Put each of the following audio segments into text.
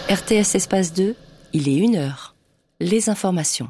RTS Espace 2, il est 1h. Les informations.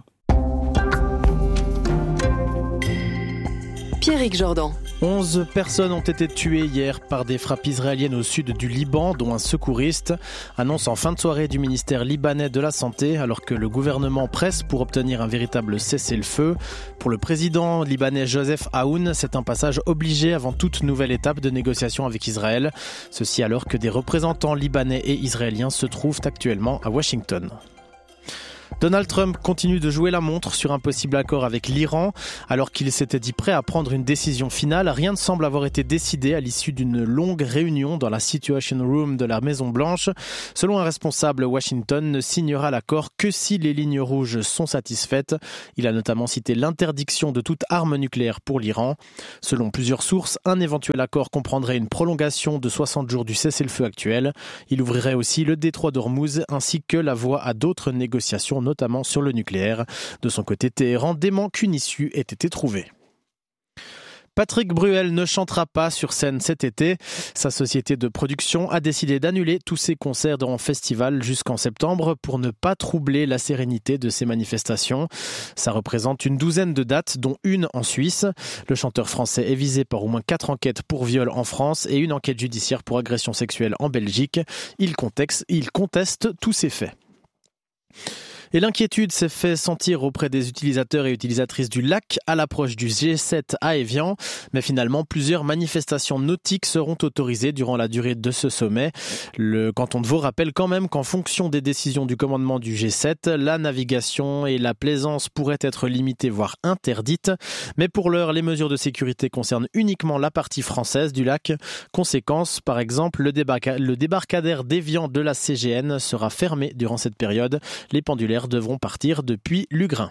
Pierrick Jordan. 11 personnes ont été tuées hier par des frappes israéliennes au sud du Liban, dont un secouriste. Annonce en fin de soirée du ministère libanais de la Santé, alors que le gouvernement presse pour obtenir un véritable cessez-le-feu. Pour le président libanais Joseph Aoun, c'est un passage obligé avant toute nouvelle étape de négociation avec Israël. Ceci alors que des représentants libanais et israéliens se trouvent actuellement à Washington. Donald Trump continue de jouer la montre sur un possible accord avec l'Iran. Alors qu'il s'était dit prêt à prendre une décision finale, rien ne semble avoir été décidé à l'issue d'une longue réunion dans la Situation Room de la Maison-Blanche. Selon un responsable, Washington ne signera l'accord que si les lignes rouges sont satisfaites. Il a notamment cité l'interdiction de toute arme nucléaire pour l'Iran. Selon plusieurs sources, un éventuel accord comprendrait une prolongation de 60 jours du cessez-le-feu actuel. Il ouvrirait aussi le détroit d'Ormuz ainsi que la voie à d'autres négociations, notamment sur le nucléaire. De son côté, Téhéran dément qu'une issue ait été trouvée. Patrick Bruel ne chantera pas sur scène cet été. Sa société de production a décidé d'annuler tous ses concerts en festival jusqu'en septembre pour ne pas troubler la sérénité de ces manifestations. Ça représente une douzaine de dates, dont une en Suisse. Le chanteur français est visé par au moins 4 enquêtes pour viol en France et une enquête judiciaire pour agression sexuelle en Belgique. Il conteste tous ces faits. Et l'inquiétude s'est fait sentir auprès des utilisateurs et utilisatrices du lac à l'approche du G7 à Évian. Mais finalement, plusieurs manifestations nautiques seront autorisées durant la durée de ce sommet. Le canton de Vaud rappelle quand même qu'en fonction des décisions du commandement du G7, la navigation et la plaisance pourraient être limitées, voire interdites. Mais pour l'heure, les mesures de sécurité concernent uniquement la partie française du lac. Conséquence, par exemple, le débarcadère d'Évian de la CGN sera fermé durant cette période. Les pendulaires devront partir depuis Lugrin.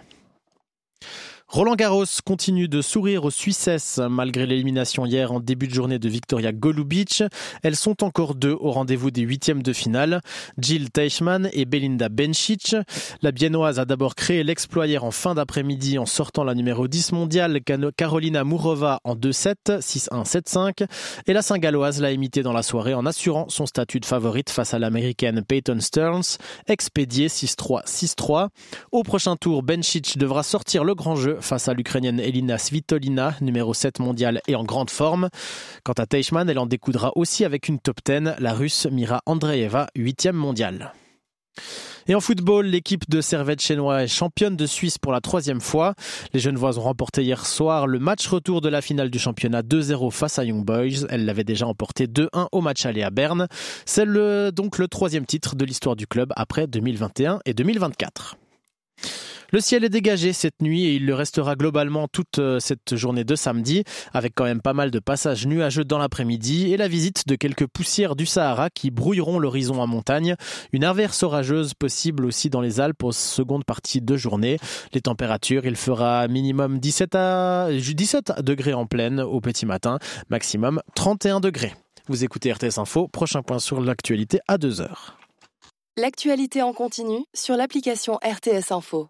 Roland Garros continue de sourire aux Suissesses malgré l'élimination hier en début de journée de Victoria Golubic. Elles sont encore deux au rendez-vous des huitièmes de finale. Jill Teichmann et Belinda Bencic. La Biennoise a d'abord créé l'exploit hier en fin d'après-midi en sortant la numéro 10 mondiale Karolina Mourova en 2-7, 6-1, 7-5. Et la Saint-Galloise l'a imitée dans la soirée en assurant son statut de favorite face à l'américaine Peyton Stearns, expédiée 6-3, 6-3. Au prochain tour, Bencic devra sortir le grand jeu face à l'Ukrainienne Elina Svitolina, numéro 7 mondiale et en grande forme. Quant à Teichmann, elle en découdra aussi avec une top 10, la Russe Mira Andreeva, 8e mondiale. Et en football, l'équipe de Servette Chénois est championne de Suisse pour la 3e fois. Les Genevoises ont remporté hier soir le match retour de la finale du championnat 2-0 face à Young Boys. Elles l'avaient déjà emporté 2-1 au match aller à Berne. C'est donc le 3e titre de l'histoire du club après 2021 et 2024. Le ciel est dégagé cette nuit et il le restera globalement toute cette journée de samedi, avec quand même pas mal de passages nuageux dans l'après-midi et la visite de quelques poussières du Sahara qui brouilleront l'horizon en montagne. Une averse orageuse possible aussi dans les Alpes aux secondes parties de journée. Les températures, il fera minimum 17 degrés en plaine au petit matin, maximum 31 degrés. Vous écoutez RTS Info, prochain point sur l'actualité à 2h. L'actualité en continu sur l'application RTS Info.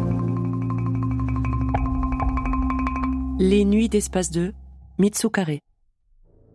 Les nuits d'Espace 2, Mitsu Carré.